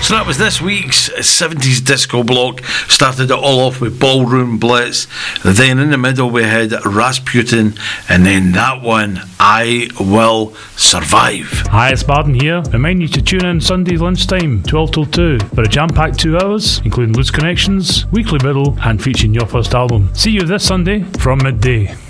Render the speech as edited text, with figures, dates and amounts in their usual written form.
So that was this week's 70s disco block. Started it all off with Ballroom Blitz. Then in the middle we had Rasputin. And then that one, I Will Survive. Hi, it's Martin here. Remind you to tune in Sunday lunchtime, 12 till 2, for a jam-packed 2 hours, including Loose Connections, Weekly Middle, and featuring your first album. See you this Sunday from midday.